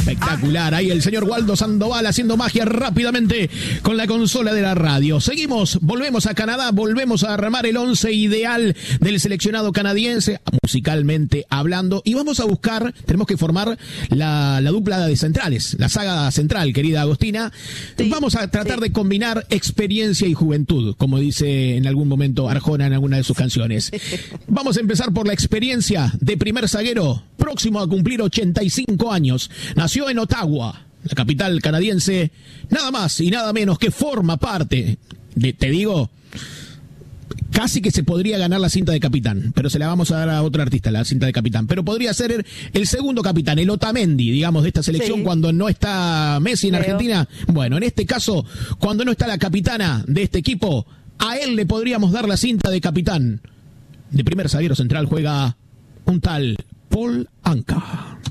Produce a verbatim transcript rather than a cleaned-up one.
Espectacular. Ahí el señor Waldo Sandoval haciendo magia rápidamente con la consola de la radio. Seguimos, volvemos a Canadá, volvemos a armar el once ideal del seleccionado canadiense, musicalmente hablando, y vamos a buscar, tenemos que formar la, la dupla de centrales, la saga central, querida Agostina. Sí, vamos a tratar sí. de combinar experiencia y juventud, como dice en algún momento Arjona en alguna de sus canciones. Vamos a empezar por la experiencia de primer zaguero, próximo a cumplir ochenta y cinco años. Nació en Ottawa, la capital canadiense, nada más y nada menos que forma parte, de, te digo, casi que se podría ganar la cinta de capitán, pero se la vamos a dar a otro artista, la cinta de capitán. Pero podría ser el, el segundo capitán, el Otamendi, digamos, de esta selección, sí. cuando no está Messi en Creo. Argentina. Bueno, en este caso, cuando no está la capitana de este equipo, a él le podríamos dar la cinta de capitán. De primer zaguero central juega un tal Paul Anka.